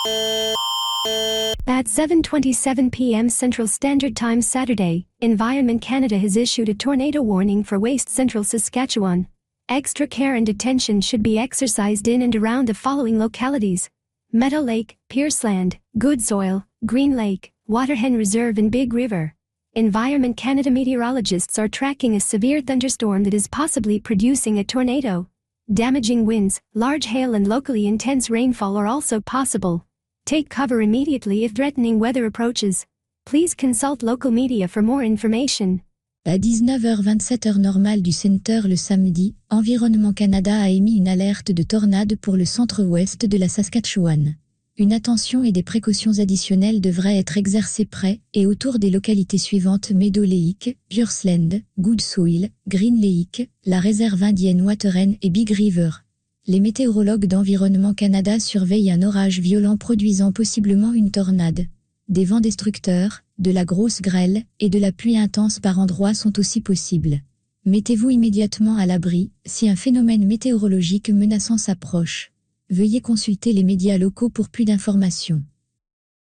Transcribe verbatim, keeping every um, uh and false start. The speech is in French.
At seven twenty-seven p m Central Standard Time Saturday, Environment Canada has issued a tornado warning for West Central Saskatchewan. Extra care and attention should be exercised in and around the following localities: Meadow Lake, Pierceland, Goodsoil, Green Lake, Waterhen Reserve and Big River. Environment Canada meteorologists are tracking a severe thunderstorm that is possibly producing a tornado. Damaging winds, large hail and locally intense rainfall are also possible. Take cover immediately if threatening weather approaches. Please consult local media for more information. À dix-neuf heures vingt-sept heure normale du Center le samedi, Environnement Canada a émis une alerte de tornade pour le centre-ouest de la Saskatchewan. Une attention et des précautions additionnelles devraient être exercées près et autour des localités suivantes: Meadow Lake, Pierceland, Goodsoil, Green Lake, la réserve indienne Waterhen et Big River. Les météorologues d'Environnement Canada surveillent un orage violent produisant possiblement une tornade. Des vents destructeurs, de la grosse grêle et de la pluie intense par endroits sont aussi possibles. Mettez-vous immédiatement à l'abri si un phénomène météorologique menaçant s'approche. Veuillez consulter les médias locaux pour plus d'informations.